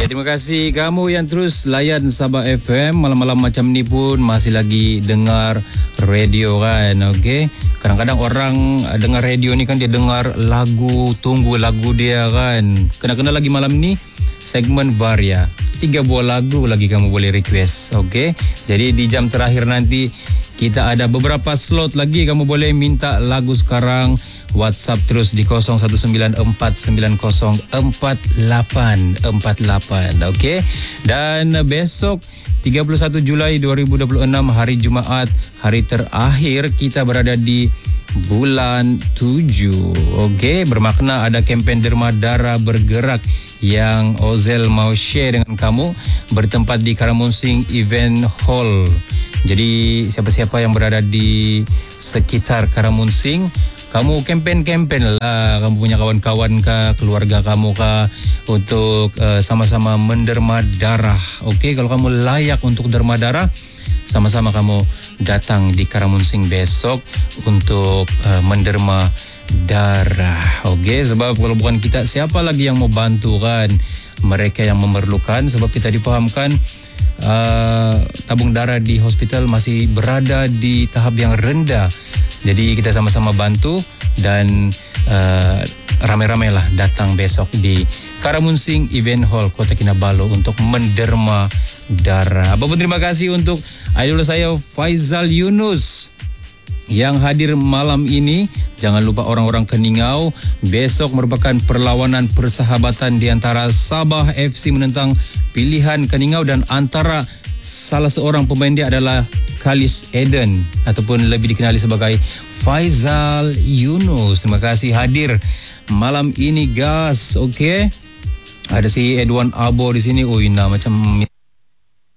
terima kasih kamu yang terus layan Sabah FM. Malam-malam macam ni pun masih lagi dengar radio kan. Okey. Kadang-kadang orang dengar radio ni kan dia dengar lagu, tunggu lagu dia kan. Kena-kena lagi malam ni segmen Varia. 3 buah lagu lagi kamu boleh request. Okey. Jadi di jam terakhir nanti kita ada beberapa slot lagi, kamu boleh minta lagu sekarang. WhatsApp terus di 0194904848. Okey. Dan besok 31 Julai 2026 hari Jumaat, hari terakhir kita berada di bulan 7. Okey, bermakna ada kempen Derma Darah Bergerak yang Ozel mau share dengan kamu, bertempat di Karamunsing Event Hall. Jadi siapa-siapa yang berada di sekitar Karamunsing, kamu kempen lah, kamu punya kawan-kawan kah, keluarga kamu kah, untuk sama-sama menderma darah. Okey, kalau kamu layak untuk derma darah, sama-sama kamu datang di Karamunsing besok untuk menderma darah. Okey, sebab kalau bukan kita, siapa lagi yang mau bantu kan mereka yang memerlukan, sebab kita difahamkan tabung darah di hospital masih berada di tahap yang rendah. Jadi kita sama-sama bantu dan ramai-ramailah datang besok di Karamunsing Event Hall Kota Kinabalu untuk menderma darah. Apapun terima kasih untuk idol saya Faizal Yunus yang hadir malam ini. Jangan lupa orang-orang Keningau, besok merupakan perlawanan persahabatan di antara Sabah FC menentang Pilihan Keningau, dan antara salah seorang pemain dia adalah Khalis Eden ataupun lebih dikenali sebagai Faizal Yunus. Terima kasih hadir malam ini guys. Okey. Ada si Edwan Abo di sini. Oh, macam